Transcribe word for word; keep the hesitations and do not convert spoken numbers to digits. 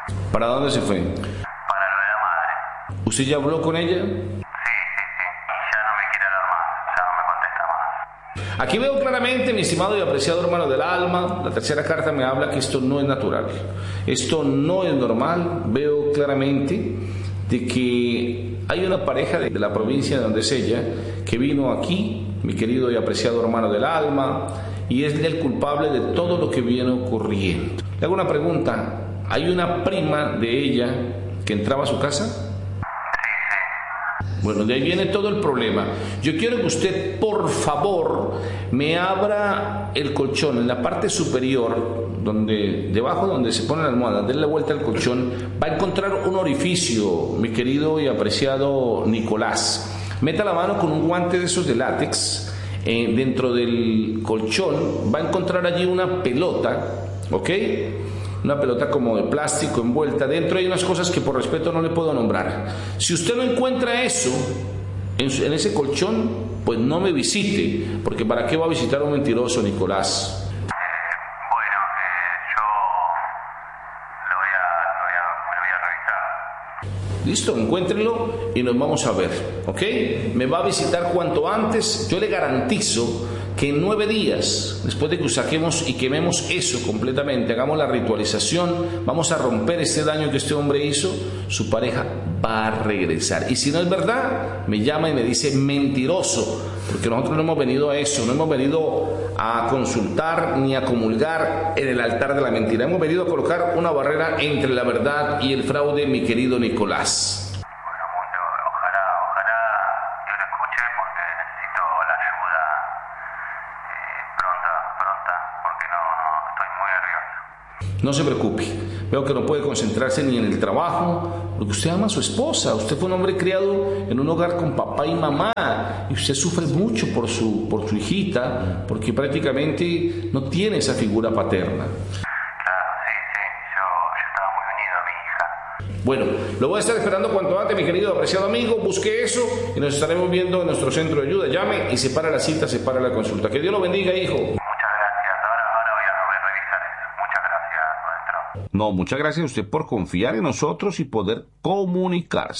¿Para dónde se fue? Para lo de la madre. ¿Usted ya habló con ella? Sí, sí, sí. Ya no me quiere hablar más, ya no me contesta más. Aquí veo claramente, mi estimado y apreciado hermano del alma, la tercera carta me habla que esto no es natural. Esto no es normal. Veo claramente de que hay una pareja de la provincia de donde es ella que vino aquí, mi querido y apreciado hermano del alma, y es el culpable de todo lo que viene ocurriendo. Le hago una pregunta. ¿Hay una prima de ella que entraba a su casa? Bueno, de ahí viene todo el problema. Yo quiero que usted, por favor, me abra el colchón en la parte superior, donde, debajo donde se pone la almohada, denle vuelta al colchón, va a encontrar un orificio, mi querido y apreciado Nicolás. Meta la mano con un guante de esos de látex, eh, dentro del colchón, va a encontrar allí una pelota, ¿ok? Una pelota como de plástico envuelta. Dentro hay unas cosas que por respeto no le puedo nombrar. Si usted no encuentra eso en, en ese colchón, pues no me visite, porque ¿para qué va a visitar a un mentiroso, Nicolás? Eh, bueno, eh, yo lo voy a, lo voy a, lo voy a revisar. Listo, encuéntrelo y nos vamos a ver, ¿ok? Me va a visitar cuanto antes. Yo le garantizo que en nueve días, después de que saquemos y quememos eso completamente, hagamos la ritualización, vamos a romper este daño que este hombre hizo, su pareja va a regresar. Y si no es verdad, me llama y me dice mentiroso, porque nosotros no hemos venido a eso, no hemos venido a consultar ni a comulgar en el altar de la mentira. Hemos venido a colocar una barrera entre la verdad y el fraude, mi querido Nicolás. Bueno, mucho, ojalá, ojalá yo lo escuche porque necesito la ayuda eh, pronta, pronta, porque no, no, estoy muy nervioso. No se preocupe. Veo que no puede concentrarse ni en el trabajo, porque usted ama a su esposa. Usted fue un hombre criado en un hogar con papá y mamá, y usted sufre mucho por su, por su hijita, porque prácticamente no tiene esa figura paterna. Claro, sí, sí, yo, yo estaba muy unido a mi hija. Bueno, lo voy a estar esperando cuanto antes, mi querido apreciado amigo. Busque eso y nos estaremos viendo en nuestro centro de ayuda. Llame y separa la cita, separa la consulta. Que Dios lo bendiga, hijo. Muchas gracias, ahora, ahora voy, a, voy a revisar eso. Muchas gracias, maestro. No, muchas gracias a usted por confiar en nosotros y poder comunicarse.